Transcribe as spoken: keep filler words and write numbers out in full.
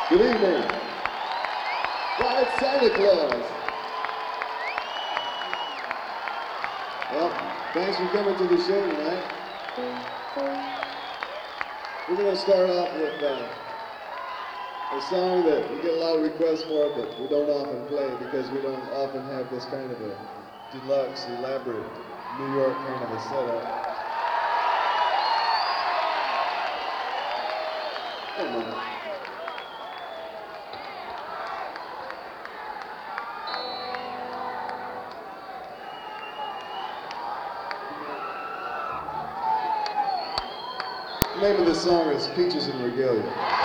Good evening. White Santa Claus. Well, thanks for coming to the show tonight. We're going to start off with uh, a song that we get a lot of requests for, but we don't often play because we don't often have this kind of a deluxe, elaborate New York kind of a setup. One moment. The name of the song is Peaches and Regalia.